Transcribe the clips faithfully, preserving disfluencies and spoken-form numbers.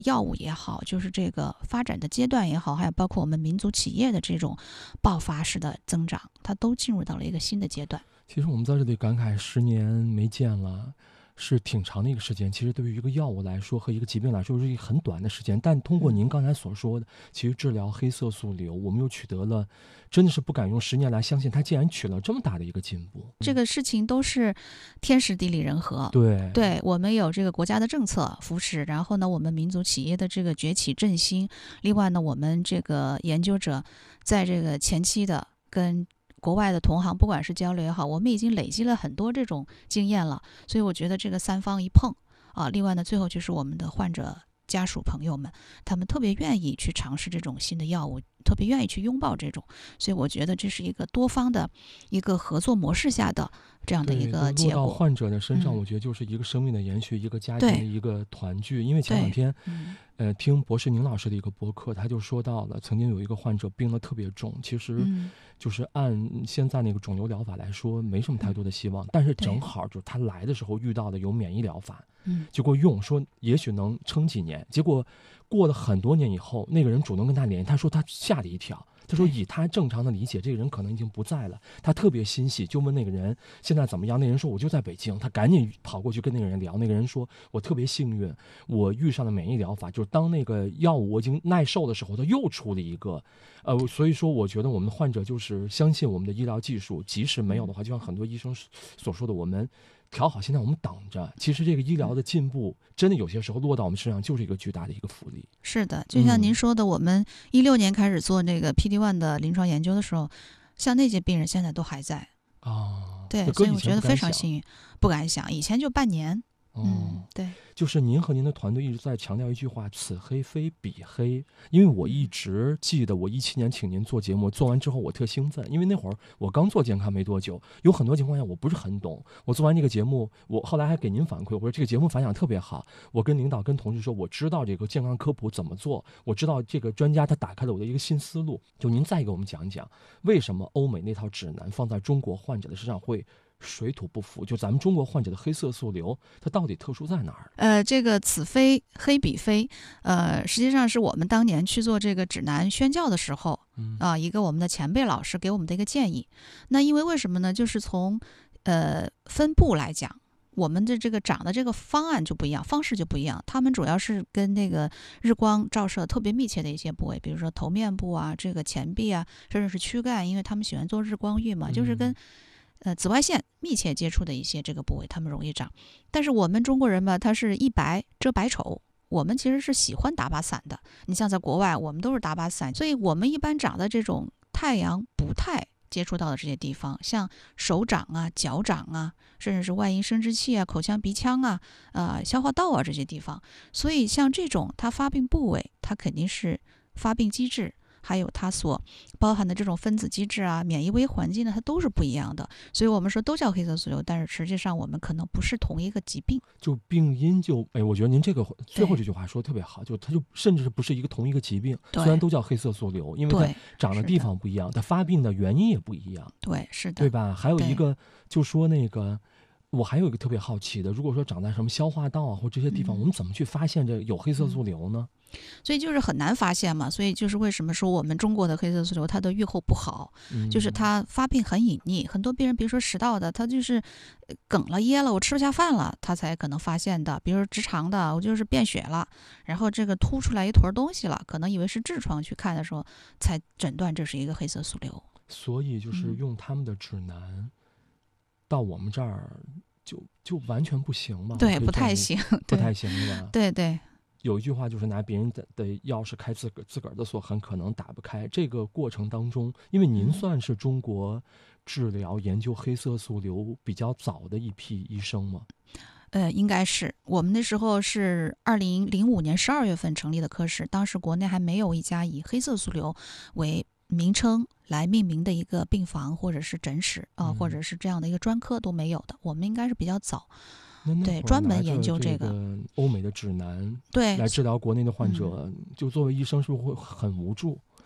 药物也好，就是这个发展的阶段也好，还有包括我们民族企业的这种爆发式的增长，它都进入到了一个新的阶段。 其实我们在这里感慨十年没见了，是挺长的一个时间。其实对于一个药物来说和一个疾病来说是一个很短的时间，但通过您刚才所说的，其实治疗黑色素瘤，我们又取得了，真的是不敢用十年来相信，它竟然取了这么大的一个进步。 这个事情都是天时地利人和， 对对，我们有这个国家的政策扶持，然后呢，我们民族企业的这个崛起振兴，另外呢，我们这个研究者在这个前期的跟国外的同行，不管是交流也好，我们已经累积了很多这种经验了，所以我觉得这个三方一碰啊，另外呢，最后就是我们的患者家属朋友们，他们特别愿意去尝试这种新的药物，特别愿意去拥抱这种，所以我觉得这是一个多方的一个合作模式下的这样的一个结果。 落到患者的身上， 嗯、 我觉得就是一个生命的延续，一个家庭的一个团聚。因为前两天， 嗯、 呃，听博士宁老师的一个播客，他就说到了，曾经有一个患者病得特别重，其实就是按现在那个肿瘤疗法来说，没什么太多的希望，嗯、但是正好就是他来的时候遇到的有免疫疗法， 嗯， 结果用说也许能撑几年，结果过了很多年以后，那个人主动跟他联系，他说他吓了一跳。他说以他正常的理解，这个人可能已经不在了，他特别欣喜，就问那个人现在怎么样，那人说我就在北京，他赶紧跑过去跟那个人聊，那个人说我特别幸运，我遇上了免疫疗法，就是当那个药物我已经耐受的时候，他又出了一个，呃，所以说我觉得我们的患者就是相信我们的医疗技术，即使没有的话，就像很多医生所说的，我们调好，现在我们等着。其实这个医疗的进步，真的有些时候落到我们身上，就是一个巨大的一个福利。 是的，就像您说的，嗯、我们一六年开始做那个 P D 一 的临床研究的时候，像那些病人现在都还在。 哦， 对，所以我觉得非常幸运，不敢想，以前就半年。 哦、 嗯，对， 就是您和您的团队一直在强调一句话：此黑非彼黑。因为我一直记得，我一七年请您做节目，做完之后我特兴奋，因为那会儿我刚做健康没多久，有很多情况下我不是很懂。我做完这个节目，我后来还给您反馈，我说这个节目反响特别好。我跟领导跟同事说，我知道这个健康科普怎么做，我知道这个专家他打开了我的一个新思路。就您再给我们讲讲，为什么欧美那套指南放在中国患者的身上会水土不服？就咱们中国患者的黑色素瘤，它到底特殊在哪儿？ 呃，这个此非黑彼非，呃，实际上是我们当年去做这个指南宣教的时候， 嗯啊、呃，一个我们的前辈老师给我们的一个建议。那因为为什么呢？就是从呃分布来讲，我们的这个长的这个方案就不一样，方式就不一样。他们主要是跟那个日光照射特别密切的一些部位，比如说头面部啊、这个前臂啊，甚至是躯干，因为他们喜欢做日光浴嘛， 嗯、 就是跟呃紫外线密切接触的一些这个部位，他们容易长。但是我们中国人吧，他是一白遮百丑，我们其实是喜欢打把伞的。你像在国外，我们都是打把伞，所以我们一般长的这种太阳不太接触到的这些地方，像手掌啊、脚掌啊，甚至是外阴生殖器啊、口腔、鼻腔啊、呃消化道啊这些地方。所以像这种它发病部位，它肯定是发病机制，还有它所包含的这种分子机制啊、免疫微环境呢，它都是不一样的。所以我们说都叫黑色素瘤，但是实际上我们可能不是同一个疾病。 就病因就哎，我觉得您这个最后这句话说的特别好，就它就甚至是不是一个同一个疾病，虽然都叫黑色素瘤，因为它长的地方不一样，它发病的原因也不一样。 对，是的， 对吧？还有一个就说那个。我还有一个特别好奇的，如果说长在什么消化道啊或这些地方、嗯、我们怎么去发现这有黑色素瘤呢？ 所以就是很难发现嘛，所以就是为什么说我们中国的黑色素瘤它的预后不好、嗯、就是它发病很隐匿，很多病人比如说食道的，他就是梗了噎了，我吃不下饭了，他才可能发现的。比如说直肠的，我就是便血了，然后这个凸出来一坨东西了，可能以为是痔疮，去看的时候才诊断这是一个黑色素瘤。 所以就是用他们的指南、嗯、到我们这儿就就完全不行嘛？ 对，不太行， 不太行是吧？ 对对。 有一句话就是拿别人的的钥匙开自个自个儿的锁，很可能打不开。这个过程当中，因为您算是中国治疗研究黑色素瘤比较早的一批医生吗？ 呃，应该是我们那时候是二零零五年十二月份成立的科室，当时国内还没有一家以黑色素瘤为名称来命名的一个病房或者是诊室啊、呃嗯，或者是这样的一个专科都没有的，我们应该是比较早。对，专门研究这个欧美的指南， 对， 来治疗国内的患者，嗯、就作为医生是不是会很无助？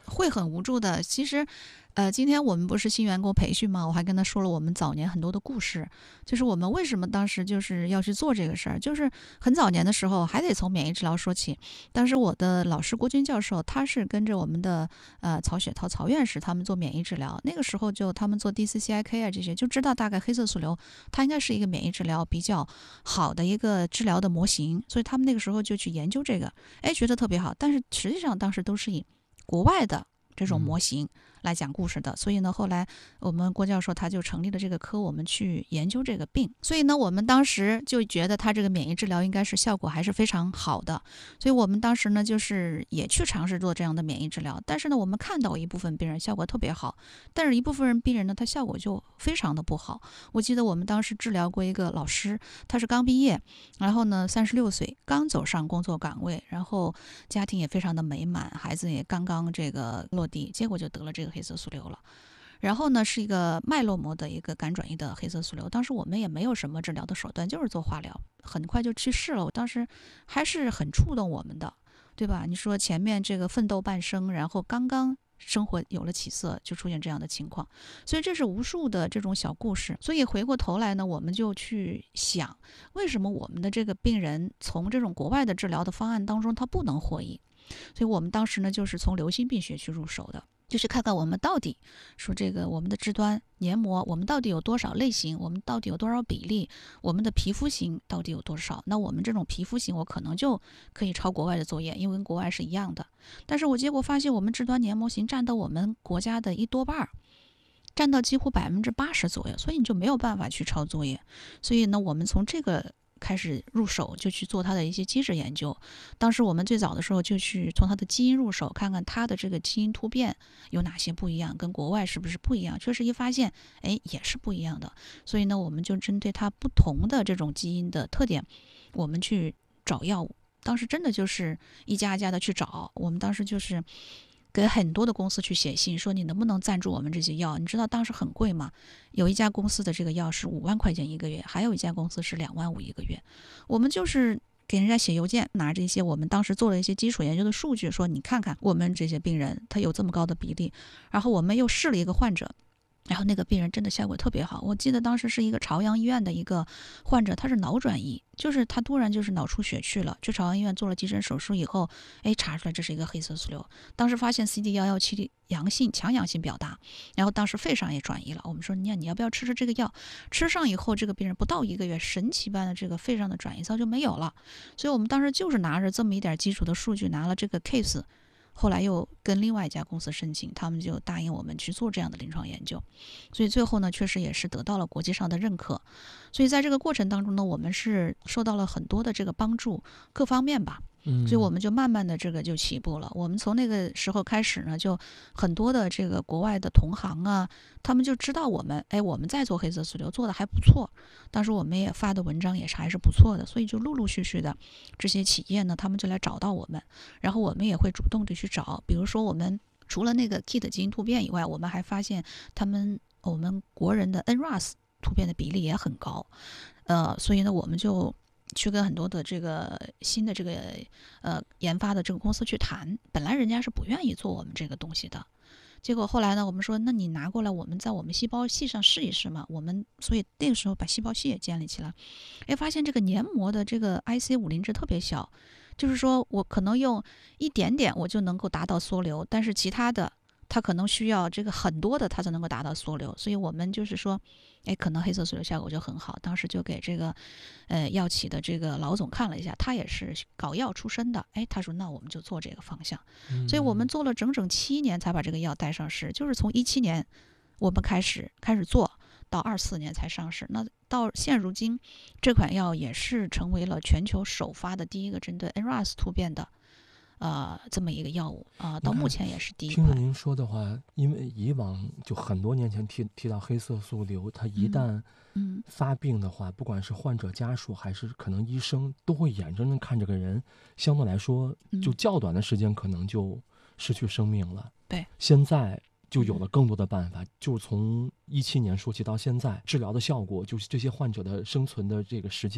会很无助的。其实，呃，今天我们不是新员工培训吗？我还跟他说了我们早年很多的故事，就是我们为什么当时就是要去做这个事儿，就是很早年的时候还得从免疫治疗说起。当时我的老师郭军教授，他是跟着我们的呃曹雪涛曹院士他们做免疫治疗，那个时候就他们做 D C C I K 啊这些，就知道大概黑色素瘤它应该是一个免疫治疗比较好的一个治疗的模型，所以他们那个时候就去研究这个，哎，觉得特别好。但是实际上当时都是以国外的这种模型来讲故事的，所以呢，后来我们郭教授他就成立了这个科，我们去研究这个病。所以呢，我们当时就觉得他这个免疫治疗应该是效果还是非常好的，所以我们当时呢，就是也去尝试做这样的免疫治疗。但是呢，我们看到一部分病人效果特别好，但是一部分人病人呢，他效果就非常的不好。我记得我们当时治疗过一个老师，他是刚毕业，然后呢，三十六岁，刚走上工作岗位，然后家庭也非常的美满，孩子也刚刚这个落地，结果就得了这个黑色素瘤了。然后呢，是一个脉络膜的一个肝转移的黑色素瘤，当时我们也没有什么治疗的手段，就是做化疗，很快就去世了。我当时还是很触动我们的，对吧？你说前面这个奋斗半生，然后刚刚生活有了起色，就出现这样的情况，所以这是无数的这种小故事。所以回过头来呢，我们就去想，为什么我们的这个病人从这种国外的治疗的方案当中他不能获益？所以我们当时呢，就是从流行病学去入手的，就是看看我们到底说这个我们的肢端黏膜，我们到底有多少类型，我们到底有多少比例，我们的皮肤型到底有多少。那我们这种皮肤型，我可能就可以抄国外的作业，因为跟国外是一样的。但是我结果发现，我们肢端黏膜型占到我们国家的一多半，占到几乎百分之八十左右，所以你就没有办法去抄作业。所以呢，我们从这个开始入手，就去做它的一些机制研究。当时我们最早的时候就去从它的基因入手，看看它的这个基因突变有哪些不一样，跟国外是不是不一样。确实一发现，哎，也是不一样的。所以呢，我们就针对它不同的这种基因的特点，我们去找药物。当时真的就是一家一家的去找，我们当时就是给很多的公司去写信，说你能不能赞助我们这些药？你知道当时很贵吗？有一家公司的这个药是五万块钱一个月，还有一家公司是两万五一个月。我们就是给人家写邮件，拿着一些我们当时做了一些基础研究的数据，说你看看我们这些病人他有这么高的比例，然后我们又试了一个患者。然后那个病人真的效果特别好，我记得当时是一个朝阳医院的一个患者，他是脑转移，就是他突然就是脑出血去了，去朝阳医院做了急诊手术以后，哎，查出来这是一个黑色素瘤，当时发现 C D 一一七 阳性，强阳性表达，然后当时肺上也转移了，我们说你你要不要吃吃这个药？吃上以后，这个病人不到一个月，神奇般的这个肺上的转移早就没有了，所以我们当时就是拿着这么一点基础的数据，拿了这个 case。后来又跟另外一家公司申请，他们就答应我们去做这样的临床研究，所以最后呢，确实也是得到了国际上的认可。所以在这个过程当中呢，我们是受到了很多的这个帮助，各方面吧。所以我们就慢慢的这个就起步了。我们从那个时候开始呢，就很多的这个国外的同行啊，他们就知道我们，哎，我们在做黑色素瘤做的还不错。当时我们也发的文章也是还是不错的，所以就陆陆续续的这些企业呢，他们就来找到我们，然后我们也会主动的去找。比如说我们除了那个 K I T 基因突变以外，我们还发现他们我们国人的 N R A S 突变的比例也很高，呃，所以呢，我们就去跟很多的这个新的这个呃研发的这个公司去谈，本来人家是不愿意做我们这个东西的，结果后来呢，我们说那你拿过来，我们在我们细胞系上试一试嘛。我们所以那个时候把细胞系也建立起来，哎，发现这个黏膜的这个 I C 五零值特别小，就是说我可能用一点点我就能够达到缩瘤，但是其他的它可能需要这个很多的它才能够达到缩瘤，所以我们就是说，哎，可能黑色素瘤效果就很好。当时就给这个，呃，药企的这个老总看了一下，他也是搞药出身的，哎，他说那我们就做这个方向。 嗯、 所以我们做了整整七年才把这个药带上市，就是从一七年我们开始开始做到二四年才上市。那到现如今，这款药也是成为了全球首发的第一个针对 N R A S 突变的。呃，这么一个药物啊、呃，到目前也是第一款。 听着您说的话，因为以往就很多年前提提到黑色素瘤，它一旦嗯发病的话，嗯、不管是患者家属还是可能医生，都会眼睁睁看这个人，相对来说就较短的时间可能就失去生命了。 对， 现在就有了更多的办法，嗯、就从一七年说起到现在，治疗的效果，就是这些患者的生存的这个时间呢。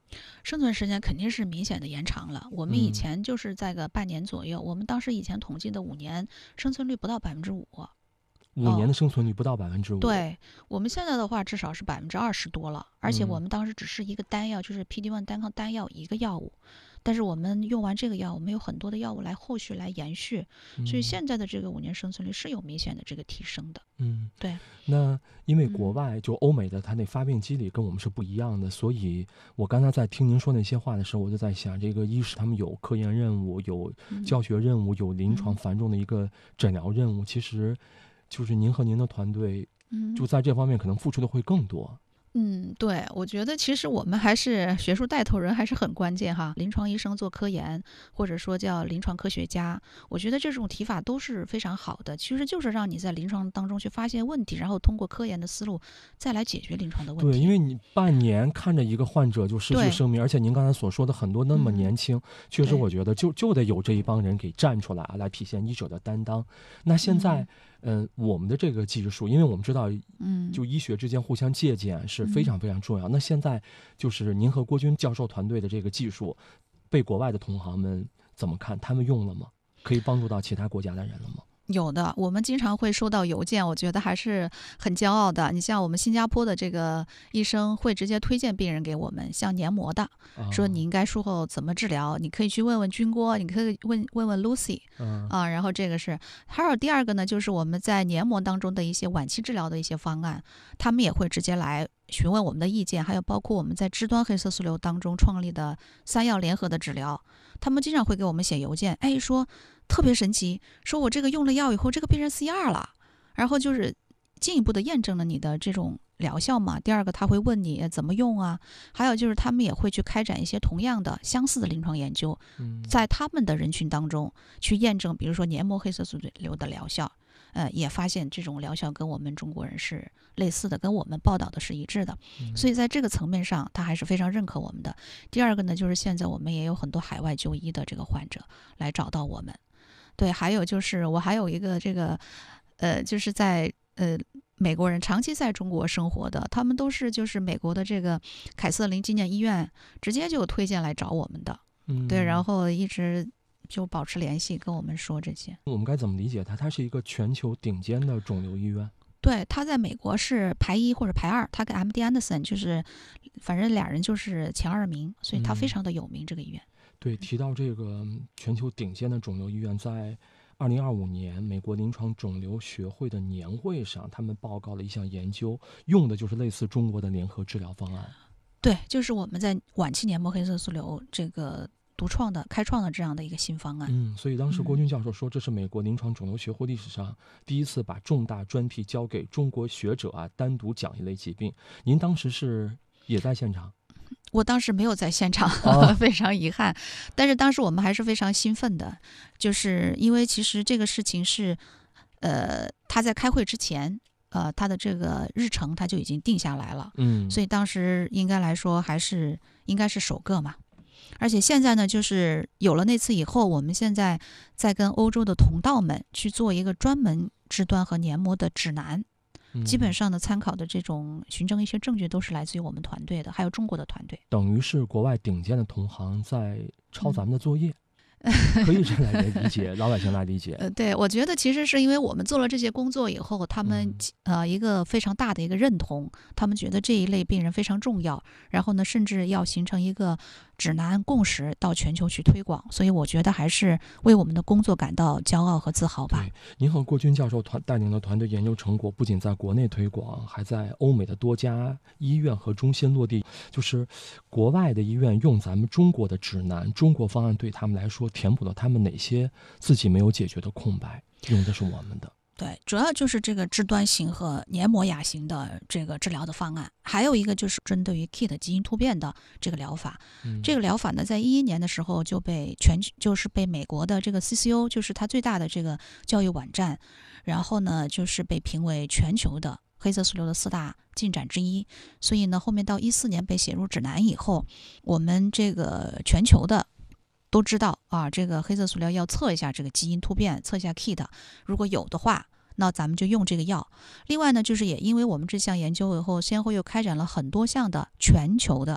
生存时间肯定是明显的延长了。我们以嗯前就是在个半年左右，我们当时以前统计的五年生存率不到百分之五。 五年的生存率不到百分之五。 对，我们现在的话至少是百分之二十多了，而且我嗯们当时只是一个单药，就是 P D 一 单抗单药一个药物，但是我们用完这个药，我们有很多的药物来后续来延续，所以嗯现在的这个五年生存率是有明显的这个提升的。 嗯， 对， 那因为国嗯外就欧美的它那发病机理跟我们是不一样的，所以我刚才在听您说那些话的时候，我就在想，这个医师他们有科研任务，有嗯教学任务，有临床嗯繁重的一个诊疗任务，其实就是您和您的团队嗯就在这方面可能付出的会更多。 嗯，对，我觉得其实我们还是学术带头人还是很关键哈。临床医生做科研，或者说叫临床科学家，我觉得这种提法都是非常好的。其实就是让你在临床当中去发现问题，然后通过科研的思路再来解决临床的问对， 题。 因为你半年看着一个患者就失去对生命，而且您刚才所说的很多那么嗯年轻，确实对我觉得就就得有这一帮人给站出来啊，来体现医者的担当。那现在，嗯、我们的这个技术，因为我们知道， 嗯， 就医学之间互相借鉴是非常非常重要。那现在就是您和郭军教授团队的这个技术，被国外的同行们怎么看？他们用了吗？可以帮助到其他国家的人了吗？ 有的，我们经常会收到邮件，我觉得还是很骄傲的。你像我们新加坡的这个医生会直接推荐病人给我们，像黏膜的， 啊、 说你应该术后怎么治疗，你可以去问问军锅，你可以问问问 Lucy 嗯啊。然后这个是，还有第二个呢，就是我们在黏膜当中的一些晚期治疗的一些方案，他们也会直接来询问我们的意见，还有包括我们在肢端黑色素瘤当中创立的三药联合的治疗，他们经常会给我们写邮件，哎，说特别神奇，说我这个用了药以后，这个病人 C R 了，然后就是进一步的验证了你的这种疗效嘛。第二个他会问你怎么用啊，还有就是他们也会去开展一些同样的相似的临床研究， 嗯在他们的人群当中去验证，比如说黏膜黑色素瘤的疗效。呃，也发现这种疗效跟我们中国人是类似的，跟我们报道的是一致的， 嗯所以在这个层面上，他还是非常认可我们的。第二个呢，就是现在我们也有很多海外就医的这个患者来找到我们。对，还有就是我还有一个这个，呃，就是在呃美国人长期在中国生活的，他们都是就是美国的这个凯瑟琳纪念医院直接就推荐来找我们的， 嗯对，然后一直就保持联系，跟我们说这些。 我们该怎么理解它？它是一个全球顶尖的肿瘤医院。 对，他在美国是排一或者排二，他跟 M D Anderson 就是反正俩人就是前二名，所以他非嗯常的有名，这个医院。 对，提到这个全球顶尖的肿瘤医院，在二零二五年美国临床肿瘤学会的年会上，他们报告了一项研究，用的就是类似中国的联合治疗方案。 对，就是我们在晚期黏膜黑色素瘤这个独创的、开创的这样的一个新方案。 嗯，所以当时郭军教授说，这是美国临床肿瘤学会历史上第一次把重大专题交给中国学者啊，单独讲一类疾病。您当时是也在现场？ 我当时没有在现场， 哦非常遗憾。但是当时我们还是非常兴奋的，就是因为其实这个事情是，呃，他在开会之前，呃，他的这个日程他就已经定下来了， 嗯， 所以当时应该来说还是应该是首个嘛。而且现在呢，就是有了那次以后，我们现在在跟欧洲的同道们去做一个专门肢端和黏膜的指南。基本嗯上呢，参考的这种循证一些证据都是来自于我们团队的，还有中国的团队。 等于是国外顶尖的同行在抄咱们的作业， 嗯可以这样来理解，老百姓来理解。 呃，对，我觉得其实是因为我们做了这些工作以后，他们、 嗯呃一个非常大的一个认同，他们觉得这一类病人非常重要，然后呢，甚至要形成一个指南共识到全球去推广，所以我觉得还是为我们的工作感到骄傲和自豪吧。 对，您和郭军教授团带领的团队研究成果，不仅在国内推广，还在欧美的多家医院和中心落地。就是国外的医院用咱们中国的指南、中国方案，对他们来说填补了他们哪些自己没有解决的空白，用的是我们的。 对，主要就是这个肢端型和黏膜亚型的这个治疗的方案，还有一个就是针对于 K I T 基因突变的这个疗法。 嗯、 这个疗法呢，在一一年的时候就被全就是被美国的这个 C C O， 就是它最大的这个教育网站，然后呢就是被评为全球的黑色素瘤的四大进展之一。所以呢，后面到一四年被写入指南以后，我们这个全球的都知道啊，这个黑色素瘤要测一下这个基因突变，测一下 K I T， 如果有的话，那咱们就用这个药。另外呢，就是也因为我们这项研究以后，先后又开展了很多项的全球的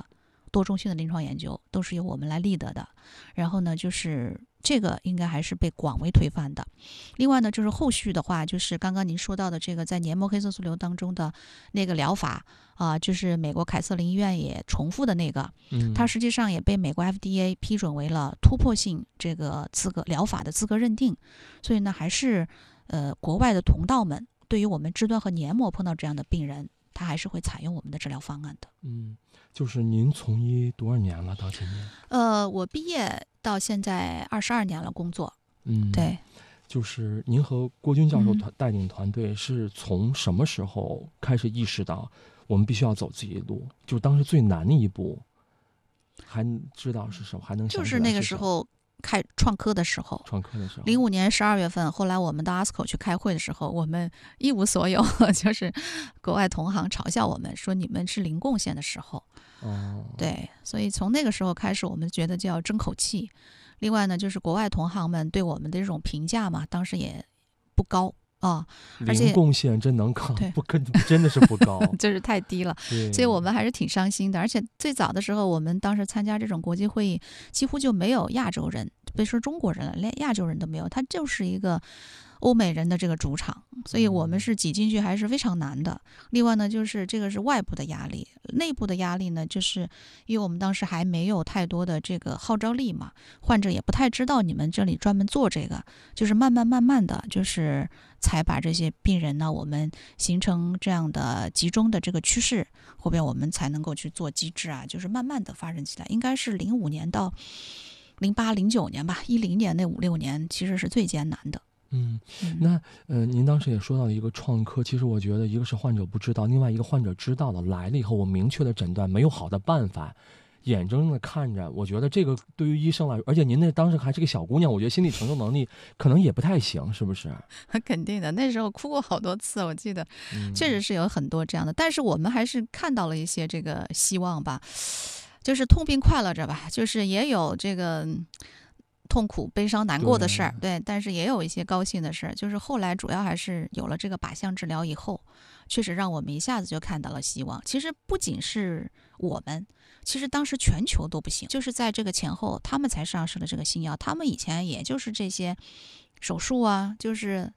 多中心的临床研究都是由我们来立得的。然后呢，就是这个应该还是被广为推翻的。另外呢，就是后续的话，就是刚刚您说到的这个在黏膜黑色素瘤当中的那个疗法啊、呃，就是美国凯瑟琳医院也重复的那个， 嗯， 它实际上也被美国 F D A 批准为了突破性这个资格疗法的资格认定。所以呢，还是呃国外的同道们对于我们肢端和黏膜碰到这样的病人，他还是会采用我们的治疗方案的。 嗯，就是您从医多少年了？到今年？ 呃，我毕业到现在二十二年了，工作。 嗯， 对。 就是您和郭军教授嗯团带领团队是从什么时候开始意识到我们必须要走自己的路？就是当时最难的一步，还知道是什么？还能想起来就是那个是什么时候开创科的时候， 创科的时候， 零五年十二月份，后来我们到 A S C O 去开会的时候，我们一无所有，就是国外同行嘲笑我们说你们是零贡献的时候。 哦， 对，所以从那个时候开始，我们觉得就要争口气。另外呢，就是国外同行们对我们的这种评价嘛，当时也不高啊，而且零贡献真能高对， 不跟真的是不高， 就是太低了， 对， 所以我们还是挺伤心的。而且最早的时候，我们当时参加这种国际会议，几乎就没有亚洲人，别说中国人了，连亚洲人都没有，它就是一个欧美人的这个主场，所以我们是挤进去还是非常难的。另外呢，就是这个是外部的压力，内部的压力呢，就是因为我们当时还没有太多的这个号召力嘛，患者也不太知道你们这里专门做这个，就是慢慢慢慢的就是才把这些病人呢，我们形成这样的集中的这个趋势，后边我们才能够去做机制啊，就是慢慢的发展起来。应该是零五年到零八零九年吧，一零年那五六年其实是最艰难的。 嗯， 嗯那呃，您当时也说到了一个创科，其实我觉得一个是患者不知道，另外一个患者知道了，来了以后我明确的诊断，没有好的办法，眼睁睁的看着，我觉得这个对于医生来说，而且您那当时还是个小姑娘，我觉得心理承受能力可能也不太行，是不是？ 肯定的，那时候哭过好多次，我记得嗯， 确实是有很多这样的，但是我们还是看到了一些这个希望吧，就是痛并快乐着吧，就是也有这个嗯痛苦、悲伤、难过的事儿，对，但是也有一些高兴的事儿。就是后来主要还是有了这个靶向治疗以后，确实让我们一下子就看到了希望。其实不仅是我们，其实当时全球都不行，就是在这个前后，他们才上市了这个新药。他们以前也就是这些手术啊，就是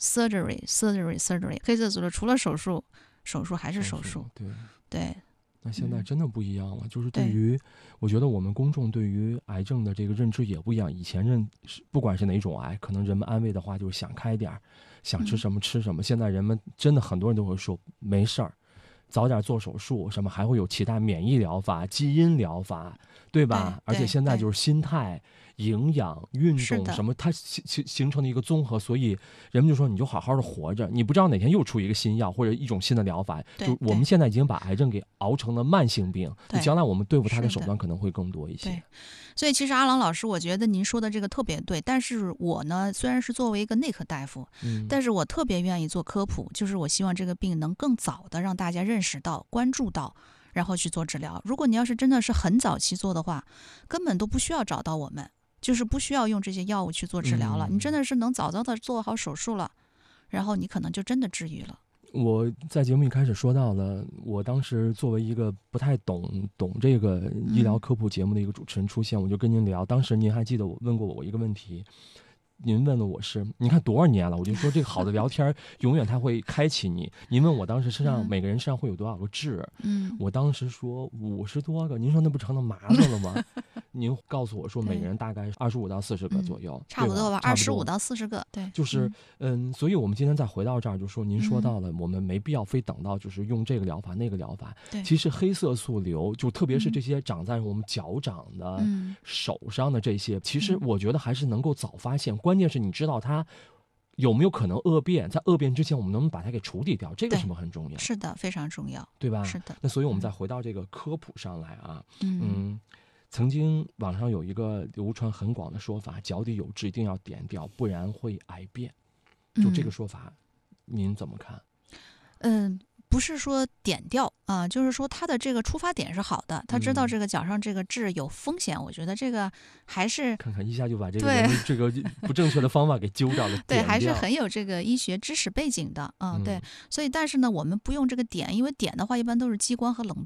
surgery、surgery、surgery， 黑色素瘤除了手术，手术还是手术。 对。 对， 那现在嗯真的不一样了，就是对对于，我觉得我们公众对于癌症的这个认知也不一样。以前认不管是哪种癌，可能人们安慰的话就是想开点儿，想吃什么吃什么。现在人们真的很多人都会说没事儿，早点做手术，什么还会有其他免疫疗法、基因疗法，对吧？ 对而且现在对就是心态、营养、运是的动什么，它形形形成的一个综合，所以人们就说你就好好的活着，你不知道哪天又出一个新药或者一种新的疗法。 对就我们对现在已经把癌症给熬成了慢性病， 对将来我们对付它的是的手段可能会更多一些对。所以其实阿郎老师，我觉得您说的这个特别对。但是我呢，虽然是作为一个内科大夫， 嗯， 但是我特别愿意做科普，就是我希望这个病能更早的让大家认识到、关注到，然后去做治疗。如果你要是真的是很早期做的话，根本都不需要找到我们，就是不需要用这些药物去做治疗了。 嗯你真的是能早早的做好手术了，然后你可能就真的治愈了。 我在节目一开始说到了，我当时作为一个不太懂懂这个医疗科普节目的一个主持人出现，我就跟您聊。当时您还记得我问过我一个问题，您问了我是，你看多少年了，我就说这个好的聊天永远它会开启你。您问我当时身上、 嗯每个人身上会有多少个痣， 嗯， 我当时说五十多个，您说那不成了麻子了吗？您告诉我说每个人大概二十五到四十个左右， 嗯、差不多吧，二十五到四十个，对， 就是嗯，所以我们今天再回到这儿，就说您说到了， 嗯、 我们没必要非等到就是用这个疗法那个疗法。 对， 其实黑色素瘤就特别是这些长在我们脚掌的、 嗯、 手上的这些，其实我觉得还是能够早发现。关键是你知道它有没有可能恶变，在恶变之前，我们能不能把它给处理掉？这个是不是很重要？ 是的，非常重要， 对吧？ 是的。 那所以我们再回到这个科普上来啊， 嗯。 嗯曾经网上有一个流传很广的说法，脚底有痣一定要点掉，不然会癌变。就这个说法，嗯、您怎么看？ 嗯，不是说点掉啊、呃，就是说他的这个出发点是好的，他知道这个脚上这个痣有风险，嗯、我觉得这个还是看看一下就把这个人这个不正确的方法给揪掉了， 对，还是很有这个医学知识背景的啊、呃嗯，对。所以但是呢，我们不用这个点，因为点的话一般都是激光和冷冻。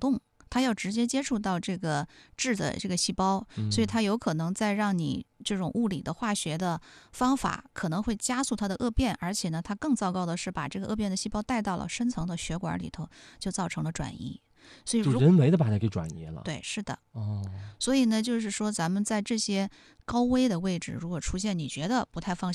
它要直接接触到这个质的这个细胞， 嗯所以它有可能在让你这种物理的化学的方法可能会加速它的恶变，而且呢，它更糟糕的是把这个恶变的细胞带到了深层的血管里头，就造成了转移。所以就如人为的把它给转移了。 对，是的。 哦， 所以呢，就是说咱们在这些高危的位置，如果出现你觉得不太放心